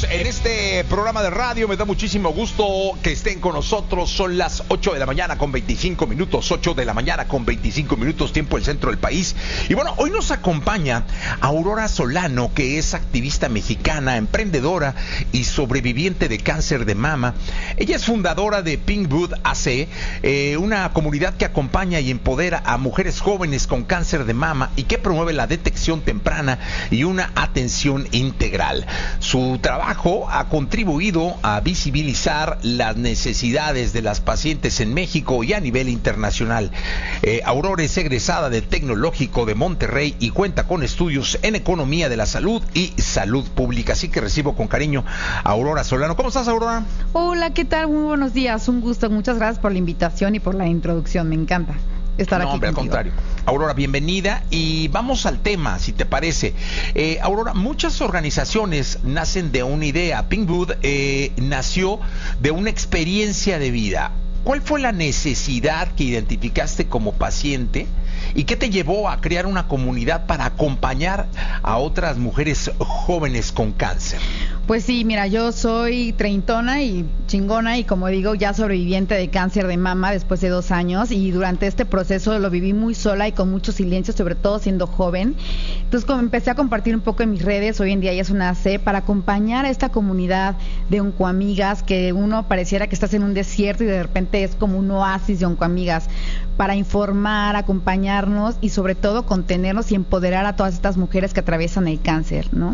en este programa de radio. Me da muchísimo gusto que estén con nosotros. Son las 8 de la mañana con 25 minutos, 8 de la mañana con 25 minutos, tiempo del centro del país. Y bueno, hoy nos acompaña Aurora Solano, que es activista mexicana, emprendedora y sobreviviente de cáncer de mama. Ella es fundadora de Pinkwood AC, una comunidad que acompaña y empodera a mujeres jóvenes con cáncer de mama y que promueve la detección temprana y una atención integral. Su trabajo ha contribuido a visibilizar las necesidades de las pacientes en México y a nivel internacional. Aurora es egresada del Tecnológico de Monterrey y cuenta con estudios en Economía de la Salud y Salud Pública. Así que recibo con cariño a Aurora Solano. ¿Cómo estás, Aurora? Hola, ¿qué tal? Muy buenos días. Un gusto. Muchas gracias por la invitación y por la introducción. Me encanta estar aquí. Hombre, al contrario. Aurora, bienvenida y vamos al tema, si te parece. Aurora, muchas organizaciones nacen de una idea. Pinkwood nació de una experiencia de vida. ¿Cuál fue la necesidad que identificaste como paciente y qué te llevó a crear una comunidad para acompañar a otras mujeres jóvenes con cáncer? Pues sí, mira, yo soy treintona y chingona y, como digo, ya sobreviviente de cáncer de mama después de 2 años, y durante este proceso lo viví muy sola y con mucho silencio, sobre todo siendo joven. Entonces, como empecé a compartir un poco en mis redes, hoy en día ya es una AC, para acompañar a esta comunidad de oncoamigas, que uno pareciera que estás en un desierto y de repente es como un oasis de oncoamigas, para informar, acompañarnos y sobre todo contenernos y empoderar a todas estas mujeres que atraviesan el cáncer, ¿no?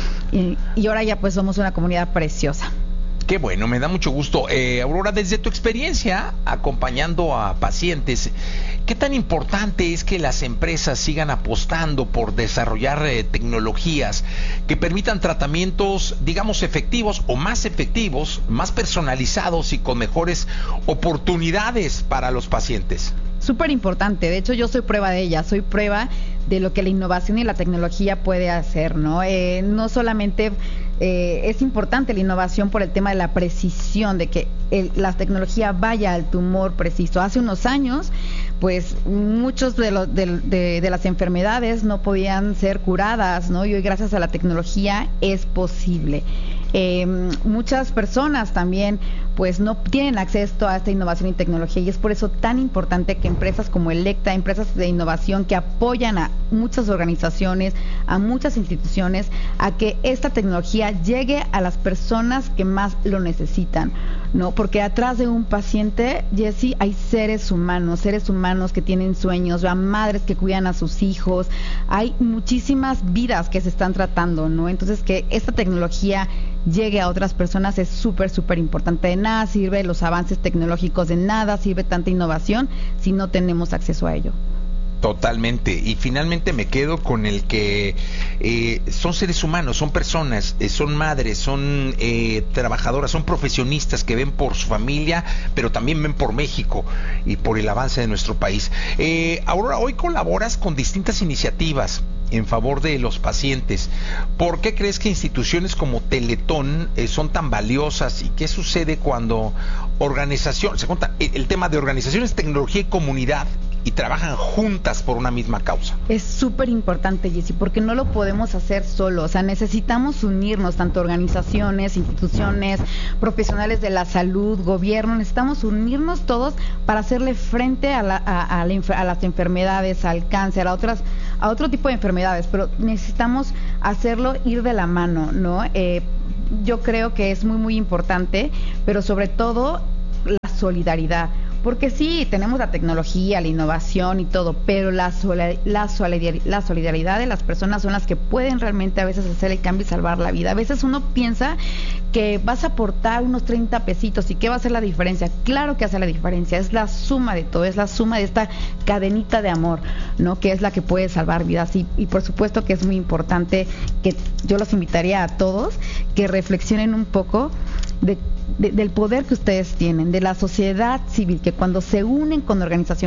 Y ahora ya pues somos una comunidad preciosa. Qué bueno, me da mucho gusto. Aurora, desde tu experiencia acompañando a pacientes, ¿qué tan importante es que las empresas sigan apostando por desarrollar tecnologías que permitan tratamientos, digamos, efectivos o más efectivos, más personalizados y con mejores oportunidades para los pacientes? Súper importante. De hecho, yo soy prueba de ella. Soy prueba de lo que la innovación y la tecnología puede hacer, ¿no? No solamente es importante la innovación por el tema de la precisión, de que la tecnología vaya al tumor preciso. Hace unos años, pues muchos de las enfermedades no podían ser curadas, ¿no? Y hoy, gracias a la tecnología, es posible. Muchas personas también pues no tienen acceso a esta innovación y tecnología, y es por eso tan importante que empresas como Electa, empresas de innovación que apoyan a muchas organizaciones, a muchas instituciones, a que esta tecnología llegue a las personas que más lo necesitan, ¿no? Porque atrás de un paciente, Jessy, hay seres humanos que tienen sueños, madres que cuidan a sus hijos, hay muchísimas vidas que se están tratando, ¿no? Entonces, que esta tecnología llegue a otras personas es súper, súper importante. De nada sirve los avances tecnológicos, de nada sirve tanta innovación si no tenemos acceso a ello. Totalmente. Y finalmente me quedo con el que son seres humanos, son personas, son madres, son trabajadoras, son profesionistas que ven por su familia, pero también ven por México y por el avance de nuestro país. Aurora, hoy colaboras con distintas iniciativas en favor de los pacientes. ¿Por qué crees que instituciones como Teletón son tan valiosas y qué sucede cuando se cuenta el tema de organizaciones, tecnología y comunidad y trabajan juntas por una misma causa? Es súper importante, Jessy, porque no lo podemos hacer solos. O sea, necesitamos unirnos, tanto organizaciones, instituciones, profesionales de la salud, gobierno. Necesitamos unirnos todos para hacerle frente a las enfermedades, al cáncer, a otro tipo de enfermedades, pero necesitamos hacerlo ir de la mano, ¿no? Yo creo que es muy, muy importante, pero sobre todo la solidaridad. Porque sí, tenemos la tecnología, la innovación y todo, pero la solidaridad de las personas son las que pueden realmente a veces hacer el cambio y salvar la vida. A veces uno piensa que vas a aportar unos 30 pesitos y ¿qué va a hacer la diferencia? Claro que hace la diferencia, es la suma de todo, es la suma de esta cadenita de amor, ¿no? Que es la que puede salvar vidas. Y por supuesto que es muy importante, que yo los invitaría a todos que reflexionen un poco del poder que ustedes tienen, de la sociedad civil, que cuando se unen con organizaciones